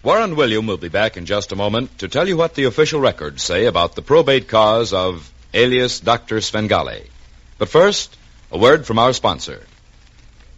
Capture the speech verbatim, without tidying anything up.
Warren William will be back in just a moment to tell you what the official records say about the probate cause of alias Doctor Svengali. But first, a word from our sponsor.